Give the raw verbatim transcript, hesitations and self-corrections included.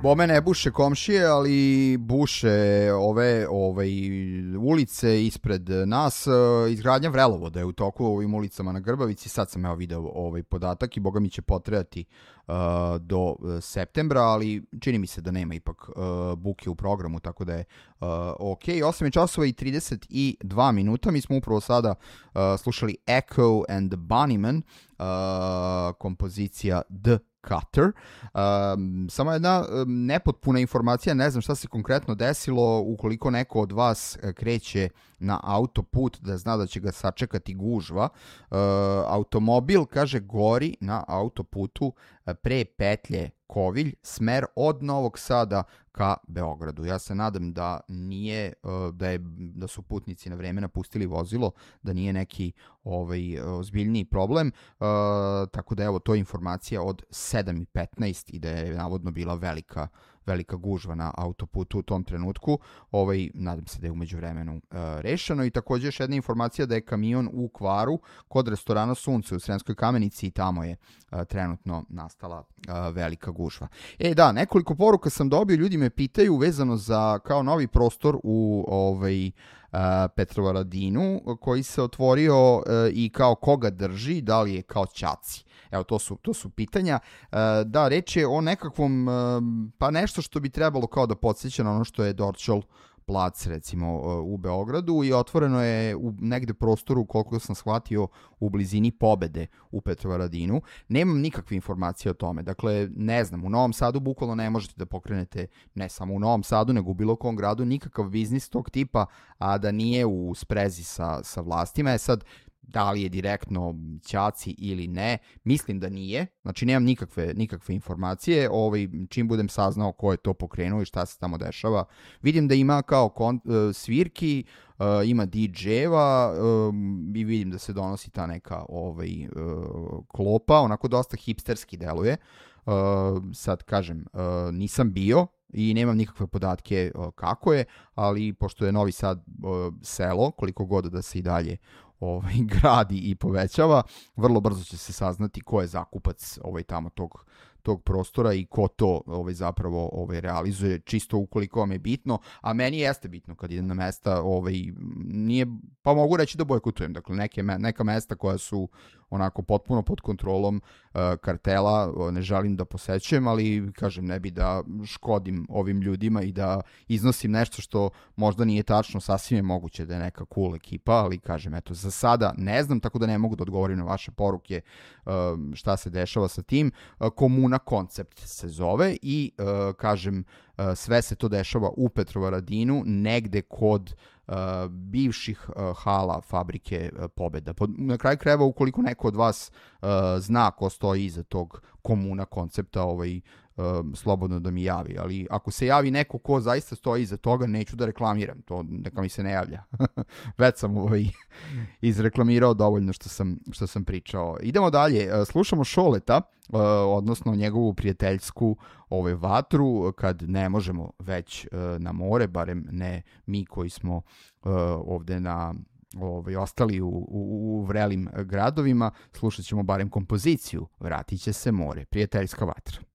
Bome ne buše komšije, ali buše ove, ove ulice ispred nas. Izgradnja vrelovoda je u toku ovim ulicama na Grbavici. Sad sam evo video ovaj podatak i boga mi će potrajati uh, do septembra, ali čini mi se da nema ipak uh, buke u programu, tako da je uh, ok. osam je časova i trideset dva minuta. Mi smo upravo sada uh, slušali Echo and the Bunnymen, uh, kompozicija The Cutter. Um, samo jedna um, nepotpuna informacija, ne znam šta se konkretno desilo. Ukoliko neko od vas kreće na autoput da zna da će ga sačekati gužva, uh, automobil, kaže, gori na autoputu pre petlje Kovilj, smer od Novog Sada ka Beogradu. Ja se nadam da nije, da, je, da su putnici na vreme napustili vozilo, da nije neki ovaj, ozbiljniji problem. Uh, tako da evo, to je informacija od sedam i petnaest i da je navodno bila velika velika gužva na autoputu u tom trenutku. Ovaj, nadam se da je umeđu vremenu uh, rešeno. I također još jedna informacija da je kamion u kvaru kod restorana Sunce u Sremskoj Kamenici i tamo je uh, trenutno nastala uh, velika gužva. E da, nekoliko poruka sam dobio, ljudi me pitaju vezano za kao novi prostor u ovaj, uh, Petrovaradinu koji se otvorio uh, i kao koga drži, da li je kao Ćaci. Evo, to su, to su pitanja. Uh, da, reč je o nekakvom, uh, pa nešto što bi trebalo kao da podsjeća na ono što je Dorćol plac, recimo, uh, u Beogradu i otvoreno je u negde prostoru, koliko sam shvatio, u blizini Pobede u Petrovaradinu. Nemam nikakve informacije o tome. Dakle, ne znam, u Novom Sadu bukvalno ne možete da pokrenete, ne samo u Novom Sadu, nego u bilo kom gradu, nikakav biznis tog tipa, a da nije u sprezi sa, sa vlastima. Je sad, da li je direktno Ćaci ili ne, mislim da nije, znači nemam nikakve, nikakve informacije, ovaj, čim budem saznao ko je to pokrenuo i šta se tamo dešava. Vidim da ima kao kon, uh, svirki, uh, ima di džejeva uh, i vidim da se donosi ta neka ovaj, uh, klopa, onako dosta hipsterski deluje. Uh, sad kažem, uh, nisam bio i nemam nikakve podatke uh, kako je, ali pošto je Novi Sad uh, selo, koliko god da se i dalje ovaj, gradi i povećava, vrlo brzo će se saznati ko je zakupac ovaj, tamo tog, tog prostora i ko to ovaj, zapravo ovaj, realizuje, čisto ukoliko vam je bitno, a meni jeste bitno kad idem na mesta, ovaj, nije, pa mogu reći da bojkotujem, dakle neke, neka mesta koja su onako potpuno pod kontrolom uh, kartela, ne želim da posećujem, ali kažem, ne bi da škodim ovim ljudima i da iznosim nešto što možda nije tačno, sasvim je moguće da je neka cool ekipa, ali kažem, eto, za sada ne znam, tako da ne mogu da odgovorim na vaše poruke uh, šta se dešava sa tim. Uh, Komuna koncept se zove i uh, kažem, uh, sve se to dešava u Petrovaradinu, negde kod Uh, bivših uh, hala fabrike uh, Pobeda. Pod, na kraju krajeva, ukoliko neko od vas uh, zna ko stoji iza tog Komuna koncepta, ovaj, uh, slobodno da mi javi. Ali ako se javi neko ko zaista stoji iza toga, neću da reklamiram. To neka mi se ne javlja. Već sam ovaj, izreklamirao dovoljno što sam, što sam pričao. Idemo dalje. Uh, slušamo Šoleta, uh, odnosno njegovu prijateljsku ovaj, vatru, kad ne možemo već uh, na more, barem ne mi koji smo uh, ovde na ovaj, ostali u, u, u vrelim gradovima, slušat ćemo barem kompoziciju Vratit će se more, prijateljska vatra.